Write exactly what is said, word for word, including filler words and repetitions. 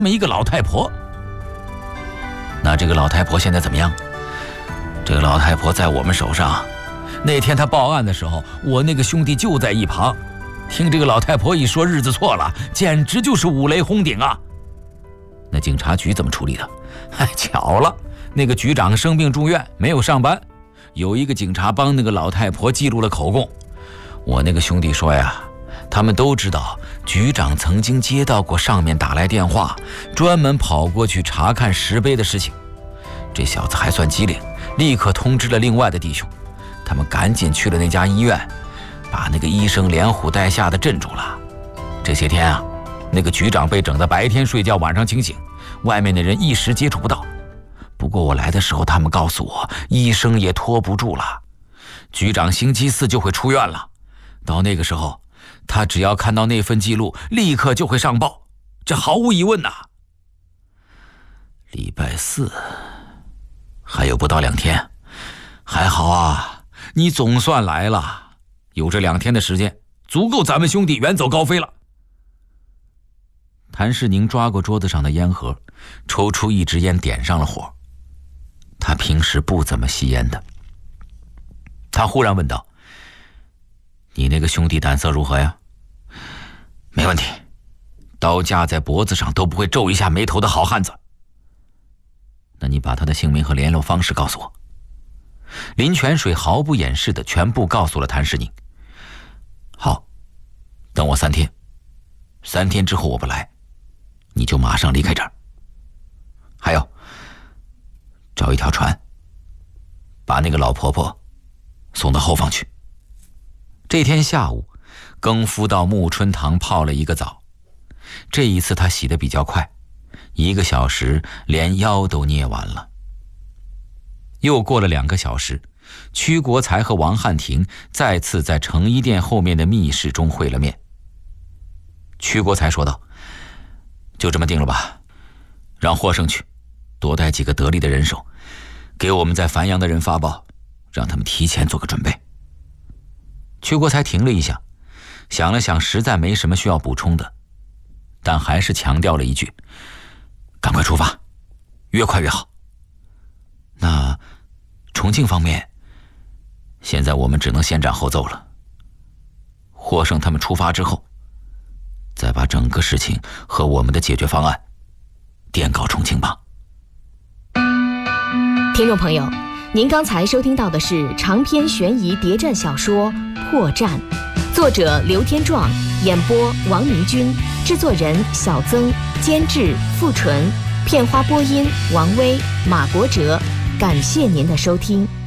么一个老太婆。那这个老太婆现在怎么样？这个老太婆在我们手上。那天她报案的时候，我那个兄弟就在一旁，听这个老太婆一说日子错了，简直就是五雷轰顶啊！那警察局怎么处理的？哎，巧了，那个局长生病住院，没有上班，有一个警察帮那个老太婆记录了口供。我那个兄弟说呀，他们都知道局长曾经接到过上面打来电话，专门跑过去查看石碑的事情。这小子还算机灵，立刻通知了另外的弟兄，他们赶紧去了那家医院，把那个医生连唬带吓的镇住了。这些天啊，那个局长被整得白天睡觉，晚上清醒，外面的人一时接触不到。不过我来的时候，他们告诉我，医生也拖不住了，局长星期四就会出院了。到那个时候，他只要看到那份记录，立刻就会上报，这毫无疑问呐。礼拜四还有不到两天，还好啊，你总算来了，有这两天的时间，足够咱们兄弟远走高飞了。谭世宁抓过桌子上的烟盒，抽出一支烟，点上了火。他平时不怎么吸烟的。他忽然问道：你那个兄弟胆色如何呀？没问题，刀架在脖子上都不会皱一下眉头的好汉子。那你把他的姓名和联络方式告诉我。林泉水毫不掩饰的全部告诉了谭世宁。好，等我三天，三天之后我不来，你就马上离开这儿。还有，找一条船，把那个老婆婆送到后方去。这天下午，更夫到木春堂泡了一个澡。这一次他洗得比较快，一个小时连腰都捏完了。又过了两个小时，屈国才和王汉庭再次在成衣店后面的密室中会了面。屈国才说道：就这么定了吧，让霍胜去多带几个得力的人手，给我们在繁阳的人发报，让他们提前做个准备。屈国才停了一下，想了想，实在没什么需要补充的，但还是强调了一句：赶快出发，越快越好。那重庆方面，现在我们只能先斩后奏了。霍胜他们出发之后，再把整个事情和我们的解决方案电告重庆吧。 听众朋友，您刚才收听到的是长篇悬疑谍战小说《破绽》，作者刘天壮，演播王明君，制作人小曾，监制付纯，片花播音王威、马国哲。感谢您的收听。